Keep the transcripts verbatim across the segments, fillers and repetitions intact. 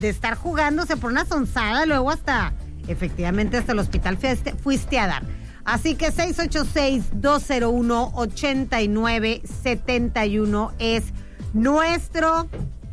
de estar jugando se pone una sonzada, luego hasta, efectivamente, hasta el hospital fuiste, fuiste a dar. Así que seis ocho seis, dos cero uno, ocho nueve siete uno es nuestro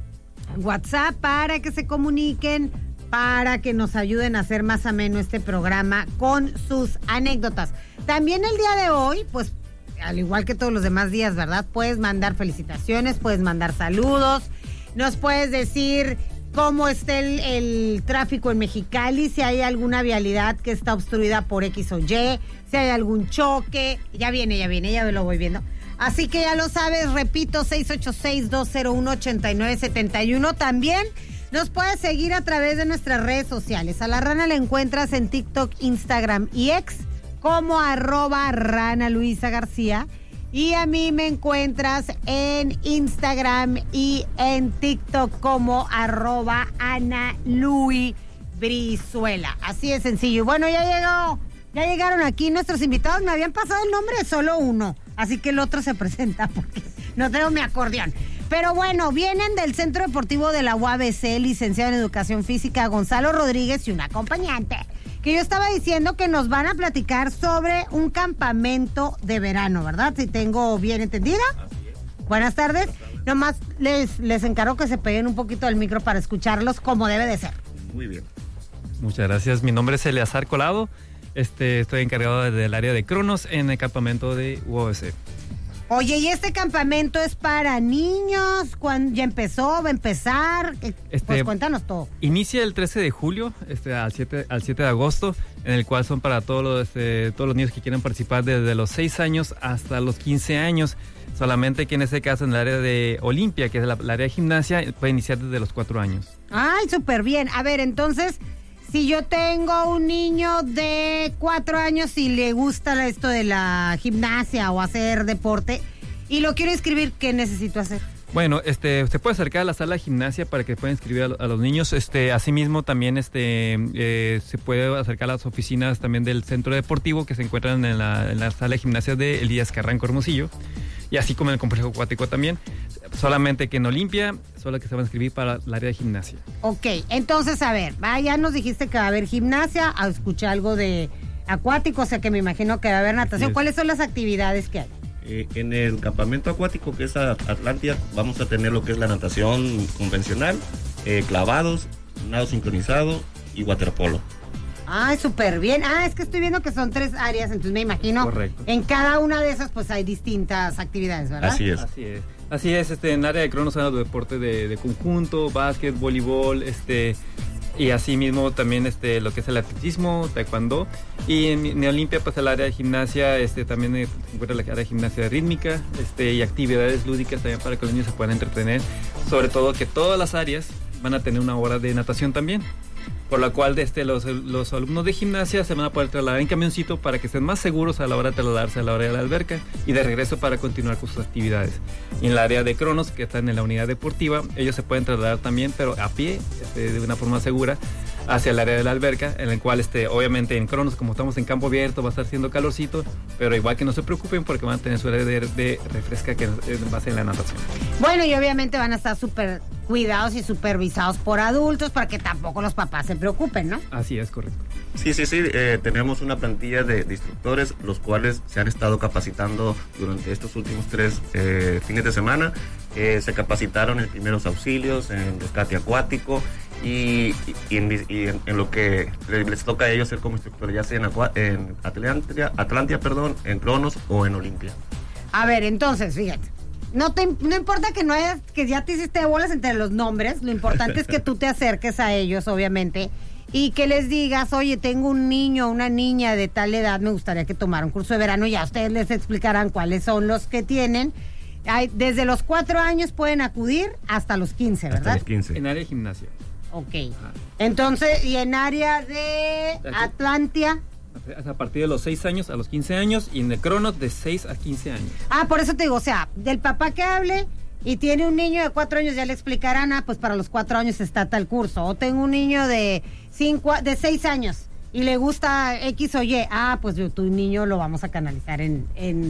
WhatsApp para que se comuniquen, para que nos ayuden a hacer más ameno este programa con sus anécdotas. También el día de hoy, pues, al igual que todos los demás días, ¿verdad? Puedes mandar felicitaciones, puedes mandar saludos, nos puedes decir cómo está el, el tráfico en Mexicali, si hay alguna vialidad que está obstruida por X o Y, si hay algún choque. Ya viene, ya viene, ya lo voy viendo. Así que ya lo sabes, repito, seis ocho seis, dos cero uno, ocho nueve siete uno. También nos puedes seguir a través de nuestras redes sociales. A la Rana la encuentras en TikTok, Instagram y X como arroba Rana Luisa García. Y a mí me encuentras en Instagram y en TikTok como arroba Ana Luis Brizuela. Así de sencillo. Bueno, ya llegó, ya llegaron aquí nuestros invitados. Me habían pasado el nombre de solo uno, así que el otro se presenta porque no tengo mi acordeón. Pero bueno, vienen del Centro Deportivo de la U A B C, licenciado en Educación Física, Gonzalo Rodríguez y un acompañante, que yo estaba diciendo que nos van a platicar sobre un campamento de verano, ¿verdad? Si tengo bien entendida. Así es. Buenas tardes. Buenas tardes. Nomás les, les encargo que se peguen un poquito del micro para escucharlos como debe de ser. Muy bien. Muchas gracias. Mi nombre es Eleazar Colado. Este, estoy encargado del área de cronos en el campamento de U A B C. Oye, ¿y este campamento es para niños? ¿Cuándo ya empezó? ¿Va a empezar? Este, pues cuéntanos todo. Inicia el trece de julio este, al, siete, al siete de agosto, en el cual son para todos los, este, todos los niños que quieran participar desde los seis años hasta los quince años. Solamente que en este caso, en el área de Olimpia, que es la, la área de gimnasia, puede iniciar desde los cuatro años. Ay, súper bien. A ver, entonces, si yo tengo un niño de cuatro años y le gusta esto de la gimnasia o hacer deporte y lo quiero inscribir, ¿qué necesito hacer? Bueno, este, usted puede acercar a la sala de gimnasia para que puedan inscribir a, a los niños. Este, asimismo, también este, eh, se puede acercar a las oficinas también del centro deportivo que se encuentran en la, en la sala de gimnasia de Elías Carranco Hermosillo, y así como en el complejo acuático también. Solamente que en Olimpia, solo que se van a inscribir para el área de gimnasia. Ok, entonces, a ver, va, ya nos dijiste que va a haber gimnasia, escuché algo de acuático, o sea que me imagino que va a haber natación. ¿Cuáles son las actividades que hay? Eh, en el campamento acuático, que es Atlantia, vamos a tener lo que es la natación convencional, eh, clavados, nado sincronizado y waterpolo. Ay, súper bien. Ah, es que estoy viendo que son tres áreas, entonces me imagino. Correcto. En cada una de esas pues hay distintas actividades, ¿verdad? Así es. Así es. Así es, este, en área de cronos hay los deportes de, de conjunto, básquet, voleibol, este, y así mismo también este, lo que es el atletismo, taekwondo, y en, en Olimpia pues el área de gimnasia, este, también se encuentra la área de gimnasia rítmica, este, y actividades lúdicas también para que los niños se puedan entretener, sobre todo que todas las áreas van a tener una hora de natación también. Por la cual este, los, los alumnos de gimnasia se van a poder trasladar en camioncito para que estén más seguros a la hora de trasladarse a la hora de la alberca y de regreso para continuar con sus actividades. Y en el área de cronos, que están en la unidad deportiva, ellos se pueden trasladar también, pero a pie, este, de una forma segura, hacia el área de la alberca, en el cual este, obviamente en cronos, como estamos en campo abierto, va a estar haciendo calorcito, pero igual que no se preocupen porque van a tener su área de, de refresca que va a ser en la natación. Bueno, y obviamente van a estar súper cuidados y supervisados por adultos para que tampoco los papás se preocupen, ¿no? Así es, correcto. Sí, sí, sí, eh, tenemos una plantilla de, de instructores, los cuales se han estado capacitando durante estos últimos tres eh, fines de semana. Eh, se capacitaron en primeros auxilios, en rescate acuático y, y, en, y en, en lo que les toca a ellos ser como instructores, ya sea en, Aqua, en Atlantia, Atlantia, perdón, en Cronos o en Olimpia. A ver, entonces, fíjate. No, te, no importa que no hayas, que ya te hiciste bolas entre los nombres, lo importante es que tú te acerques a ellos, obviamente, y que les digas, oye, tengo un niño, una niña de tal edad, me gustaría que tomara un curso de verano, y ya ustedes les explicarán cuáles son los que tienen. Hay, desde los cuatro años pueden acudir hasta los quince, ¿verdad? Hasta los quince. En área de gimnasia. Ok. Ajá. Entonces, y en área de Atlantia... A partir de los seis años a los quince años, y en el cronos de seis a quince años. Ah, por eso te digo, o sea, del papá que hable y tiene un niño de cuatro años, ya le explicarán, ah, pues para los cuatro años está tal curso. O tengo un niño de cinco, de seis años y le gusta X o Y, ah, pues tu niño lo vamos a canalizar en, en,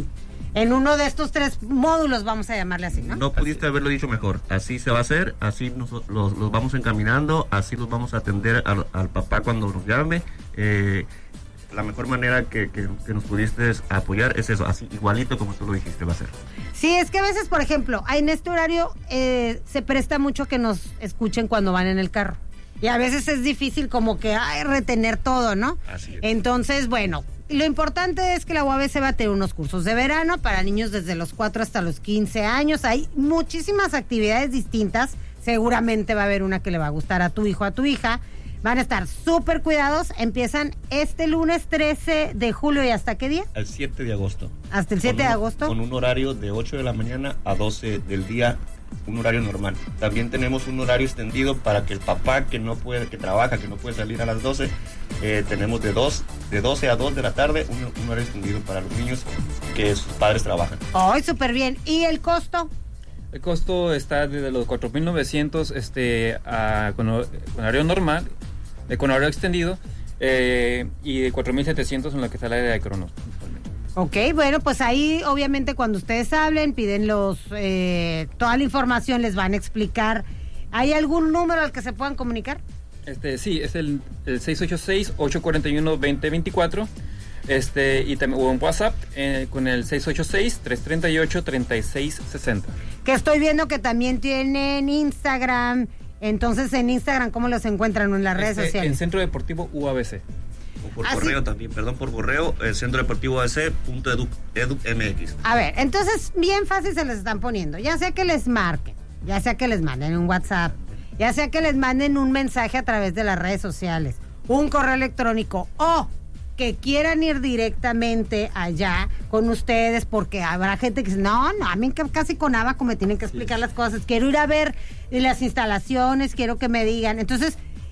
En uno de estos tres módulos, vamos a llamarle así, ¿no? No pudiste haberlo dicho mejor. Así se va a hacer, así nos, los, los vamos encaminando, así los vamos a atender al, al papá cuando nos llame. Eh, la mejor manera que, que, que nos pudiste apoyar es eso, así igualito como tú lo dijiste, va a ser. Sí, es que a veces, por ejemplo, en este horario eh, se presta mucho que nos escuchen cuando van en el carro. Y a veces es difícil como que ay, retener todo, ¿no? Así es. Entonces, bueno, lo importante es que la U A B C va a tener unos cursos de verano para niños desde los cuatro hasta los quince años. Hay muchísimas actividades distintas. Seguramente va a haber una que le va a gustar a tu hijo, a tu hija. Van a estar súper cuidados. Empiezan este lunes trece de julio. ¿Y hasta qué día? El siete de agosto. Hasta el siete de agosto. Con un horario de ocho de la mañana a doce del día, un horario normal. También tenemos un horario extendido para que el papá que no puede, que trabaja, que no puede salir a las doce, eh, tenemos de dos, de doce a dos de la tarde, un, un horario extendido para los niños que sus padres trabajan. ¡Ay, súper bien! ¿Y el costo? El costo está desde los cuatro mil novecientos este, a, con, con horario normal, eh, con horario extendido, eh, y de cuatro mil setecientos en lo que está el área de Cronos. Ok, bueno, pues ahí obviamente cuando ustedes hablen, piden los eh, toda la información, les van a explicar. ¿Hay algún número al que se puedan comunicar? Este, sí, es el, el seis ocho seis, ocho cuatro uno, dos cero dos cuatro. Este, y también o en WhatsApp eh, con el seis ocho seis, tres tres ocho, tres seis seis cero. Que estoy viendo que también tienen Instagram. Entonces, en Instagram, ¿cómo los encuentran en las redes este, sociales? En Centro Deportivo U A B C. O por ¿Ah, correo sí? también, perdón, por correo, el Centro Deportivo A B C punto edu M X. A ver, entonces, bien fácil se les están poniendo. Ya sea que les marquen, ya sea que les manden un WhatsApp, ya sea que les manden un mensaje a través de las redes sociales, un correo electrónico o que quieran ir directamente allá con ustedes, porque habrá gente que dice, no, no, a mí casi con Abaco me tienen que explicar sí. las cosas, quiero ir a ver las instalaciones, quiero que me digan. Entonces,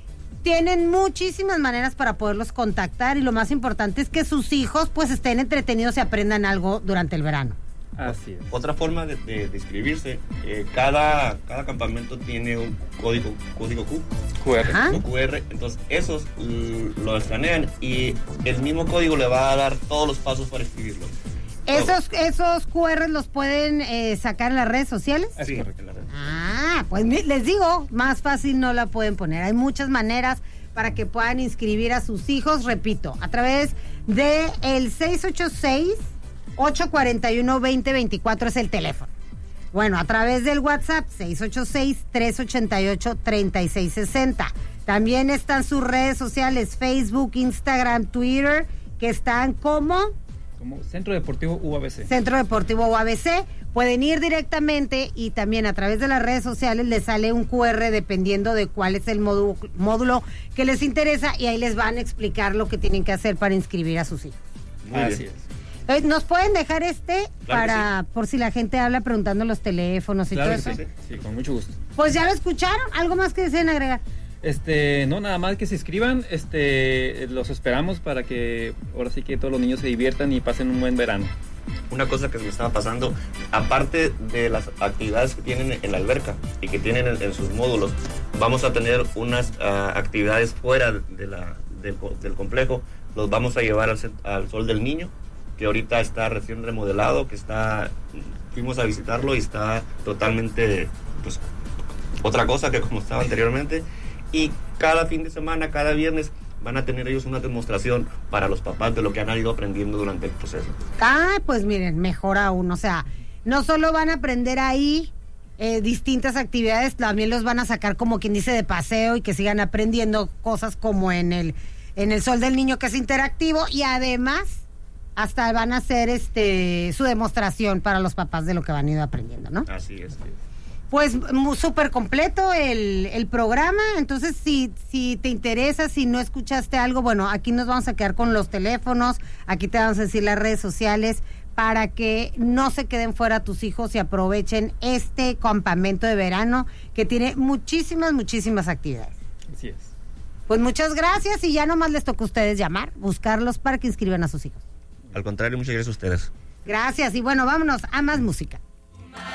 tienen muchísimas maneras para poderlos contactar y lo más importante es que sus hijos pues estén entretenidos y aprendan algo durante el verano. Así es. Otra forma de, de, de inscribirse, eh, cada, cada campamento tiene un código, código Q, Q R. un Q R, entonces esos l- lo escanean y el mismo código le va a dar todos los pasos para inscribirlo. ¿Esos, esos Q R los pueden eh, sacar en las redes sociales? Sí, en las redes. Ah, pues les digo, más fácil no la pueden poner. Hay muchas maneras para que puedan inscribir a sus hijos, repito, a través de el seis ocho seis, ocho cuatro uno, dos cero dos cuatro es el teléfono. Bueno, a través del WhatsApp seis ocho seis, tres ocho ocho, tres seis seis cero. También están sus redes sociales, Facebook, Instagram, Twitter, que están como... Como Centro Deportivo U A B C. Centro Deportivo U A B C. Pueden ir directamente y también a través de las redes sociales les sale un Q R dependiendo de cuál es el módulo, módulo que les interesa y ahí les van a explicar lo que tienen que hacer para inscribir a sus hijos. Muy Así bien. es. ¿Nos pueden dejar este Claro para sí. por si la gente habla preguntando los teléfonos y Claro todo que eso? sí, sí, con mucho gusto. Pues ya lo escucharon. ¿Algo más que deseen agregar? Este, no, nada más que se inscriban, este, los esperamos para que ahora sí que todos los niños se diviertan y pasen un buen verano. Una cosa que me estaba pasando, aparte de las actividades que tienen en la alberca y que tienen en, en sus módulos, vamos a tener unas uh, actividades fuera de la, del, del complejo. Los vamos a llevar al, al Sol del Niño, que ahorita está recién remodelado, que está, fuimos a visitarlo y está totalmente, pues, otra cosa que como estaba anteriormente. Y cada fin de semana, cada viernes, van a tener ellos una demostración para los papás de lo que han ido aprendiendo durante el proceso. Ah, pues miren, mejor aún. O sea, no solo van a aprender ahí eh, distintas actividades, también los van a sacar como quien dice de paseo y que sigan aprendiendo cosas como en el, en el Sol del Niño, que es interactivo, y además hasta van a hacer este su demostración para los papás de lo que van a ir aprendiendo, ¿no? Así es. Pues súper completo el, el programa. Entonces si, si te interesa, si no escuchaste algo, bueno, aquí nos vamos a quedar con los teléfonos, aquí te vamos a decir las redes sociales para que no se queden fuera tus hijos y aprovechen este campamento de verano que tiene muchísimas, muchísimas actividades. Así es. Pues muchas gracias y ya nomás les toca a ustedes llamar, buscarlos para que inscriban a sus hijos. Al contrario, muchas gracias a ustedes. Gracias y bueno, vámonos a más música.